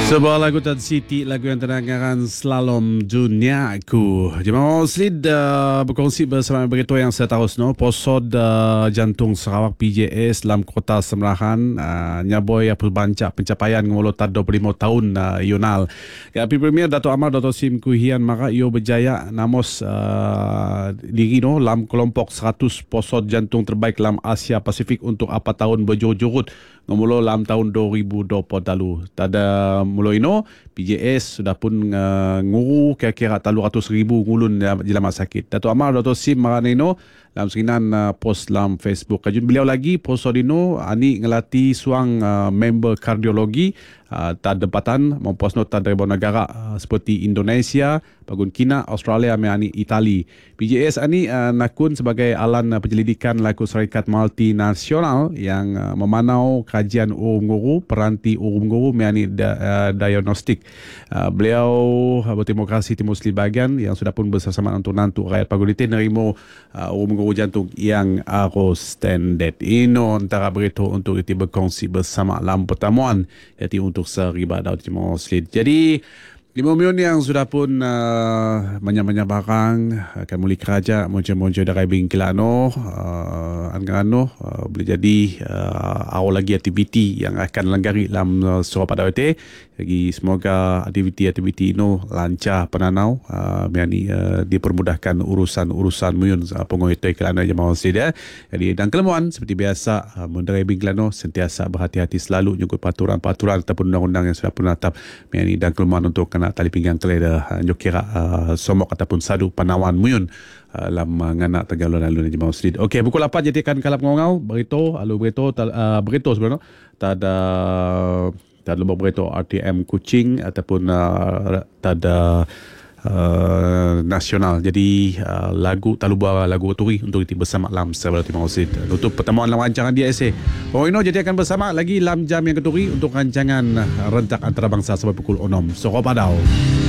Sebuah lagu Tad Siti, lagu yang ternyanyikan Slalom Duniaku. Jemaah Muslim berkongsi bersama berita yang seterusnya. Posod Jantung Sarawak PJS dalam Kota Semerahan nyaboi perbancak pencapaian ngolo tad 25 tahun Yonal. Api Premier Dato' Amar Dato' Sim Kuhian maka ia berjaya namos diri dalam kelompok 100 posod jantung terbaik dalam Asia Pasifik untuk apa tahun berjurut-jurut ngomolo dalam tahun 2020 lalu. Tada mula ino PJS sudah pun nguru kira-kira 300,000 ngulun di dalam sakit. Dato' Amar Dato' Sim marana ino dalam serinan post dalam Facebook. Kajun beliau lagi post dino ani ngelatih suang member kardiologi tad tempatan memposno tad ribuan negara seperti Indonesia, Pagun Kina, Australia, meani Itali. PJS ani nakun sebagai alan penyelidikan laku syarikat multinasional yang memanau kajian urum guru, peranti urum guru meani diagnostik. Beliau berterima kasih Timur Sri bagian yang sudah pun bersama untuk nantu rakyat Pagulitin nerimo urum guru jantung yang harus standard. Ini antara berita untuk kita berkongsi bersama dalam pertemuan iaitu untuk seriba daud Timur Sri. Jadi 5 million yang sudah pun banyak-banyak barang akan muli kerja muncul-muncul dari bingkilano anggarano boleh jadi awal lagi aktiviti yang akan langgari dalam surau pada WT. Jadi semoga aktiviti-aktiviti ini lancar penanau yani dipermudahkan urusan-urusan muyun pengoyoi kelana jemaah masjid. Jadi dan kelemuan seperti biasa menderai bingkilano sentiasa berhati-hati selalu nyukut peraturan-peraturan ataupun undang-undang yang sudah pun natap yani dan kelemuan untuk kena tali pinggang keleda nyukira somok ataupun sadu panawan muyun lama ngana Tegalon lalu jemaah masjid. Okey, pukul 8 jadi akan kalap ngau-ngau berito alu berito sebenarnya tak lupa berita RTM Kuching ataupun tak ada nasional. Jadi lagu tak lupa lagu Turi untuk kita bersama dalam serba Timur Masjid. Tutup pertemuan dalam rancangan DSA. Ini jadi akan bersama lagi dalam jam yang keturi untuk rancangan rentak antarabangsa sampai pukul 6. Soko Padau.